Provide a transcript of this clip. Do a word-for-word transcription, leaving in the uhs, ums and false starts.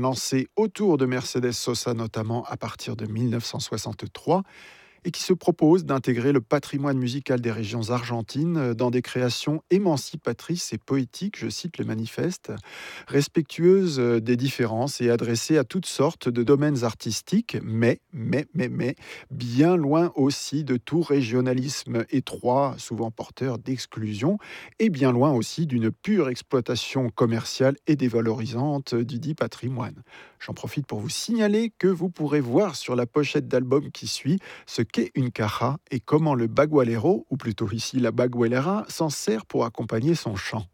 lancé autour de Mercedes Sosa notamment à partir de mille neuf cent soixante-trois, et qui se propose d'intégrer le patrimoine musical des régions argentines dans des créations émancipatrices et poétiques, je cite le manifeste, respectueuses des différences et adressées à toutes sortes de domaines artistiques, mais, mais, mais, mais, bien loin aussi de tout régionalisme étroit, souvent porteur d'exclusion, et bien loin aussi d'une pure exploitation commerciale et dévalorisante du dit patrimoine. J'en profite pour vous signaler que vous pourrez voir sur la pochette d'album qui suit ce qu'est une caja et comment le bagualero, ou plutôt ici la bagualera, s'en sert pour accompagner son chant.